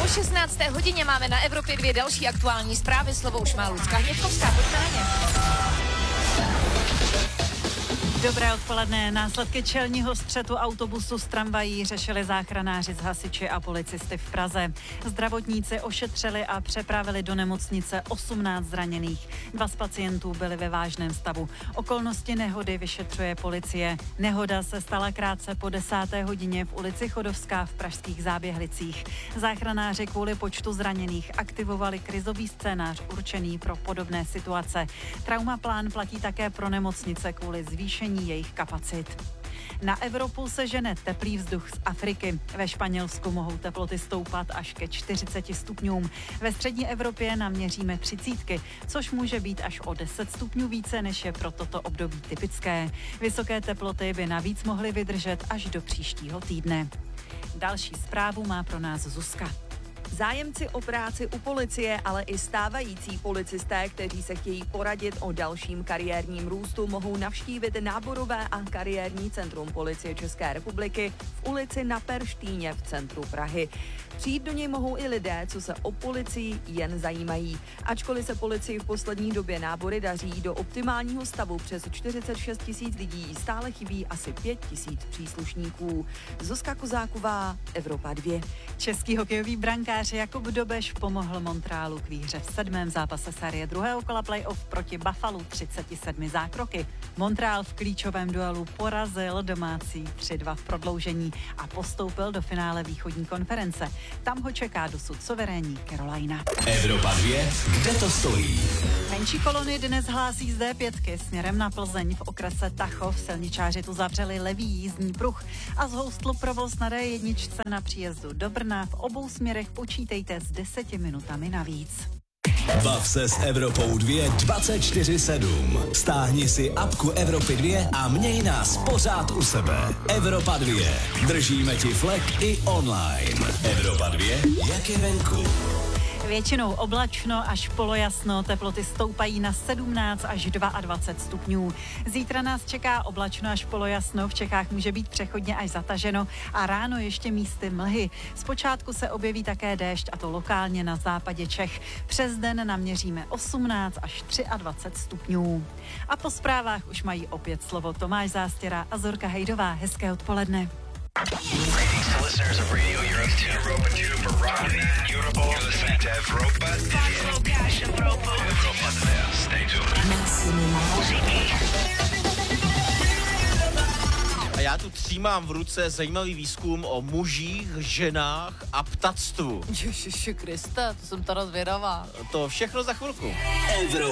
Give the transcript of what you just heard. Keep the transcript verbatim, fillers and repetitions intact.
Po šestnácté hodině máme na Evropě dvě další aktuální zprávy. Slovo už má Lucka Hněvkovská. Pojďme na ně. Dobré odpoledne. Následky čelního střetu autobusu s tramvají řešili záchranáři z hasiči a policisty v Praze. Zdravotníci ošetřili a přepravili do nemocnice osmnáct zraněných. Dva z pacientů byli ve vážném stavu. Okolnosti nehody vyšetřuje policie. Nehoda se stala krátce po desáté hodině v ulici Chodovská v pražských Záběhlicích. Záchranáři kvůli počtu zraněných aktivovali krizový scénář určený pro podobné situace. Traumaplán platí také pro nemocnice kvůli zvýšení jejich kapacit. Na Evropu se žene teplý vzduch z Afriky. Ve Španělsku mohou teploty stoupat až ke čtyřiceti stupňům. Ve střední Evropě naměříme třicítky, což může být až o deset stupňů více, než je pro toto období typické. Vysoké teploty by navíc mohly vydržet až do příštího týdne. Další zprávu má pro nás Zuzka. Zájemci o práci u policie, ale i stávající policisté, kteří se chtějí poradit o dalším kariérním růstu, mohou navštívit náborové a kariérní centrum Policie České republiky v ulici Na Perštýně v centru Prahy. Přijít do něj mohou i lidé, co se o policii jen zajímají. Ačkoliv se policii v poslední době nábory daří, do optimálního stavu přes čtyřicet šest tisíc lidí stále chybí asi pět tisíc příslušníků. Zuzka Kozáková, Evropa dva. Český hokejový brankář Jakub Dobeš pomohl Montrealu k výhře v sedmém zápase série druhého kola playoff proti Buffalu třicet sedm zákroky. Montreal v klíčovém duelu porazil domácí tři dva v prodloužení a postoupil do finále východní konference. Tam ho čeká dosud suverénní Carolina. Evropa dva, kde to stojí? Menší kolony dnes hlásí z dé pět směrem na Plzeň v okrese Tachov. Silničáři tu zavřeli levý jízdní pruh a zhoustl provoz na dé jedna na příjezdu do Brna. V obou směrech počítejte s deseti minutami navíc. Bav se s Evropou dva dvacet čtyři sedm. Stáhni si apku Evropy dva a měj nás pořád u sebe. Evropa dva. Držíme ti flek i online. Evropa dva, jak je venku. Většinou oblačno až polojasno, teploty stoupají na sedmnáct až dvacet dva stupňů. Zítra nás čeká oblačno až polojasno, v Čechách může být přechodně až zataženo a ráno ještě místy mlhy. Zpočátku se objeví také déšť, a to lokálně na západě Čech. Přes den naměříme osmnáct až dvacet tři stupňů. A po zprávách už mají opět slovo Tomáš Zástěra a Zorka Hejdová. Hezké odpoledne. Greetings to listeners of Radio Europe to Europa two for Rock Europe. You're listening to Evropa dva. Evropa dva. Stay tuned. A já tu třímám v ruce zajímavý výzkum o mužích, ženách a ptactvu. Ježiši Kriste, to jsem teda zvědavá. To všechno za chvilku.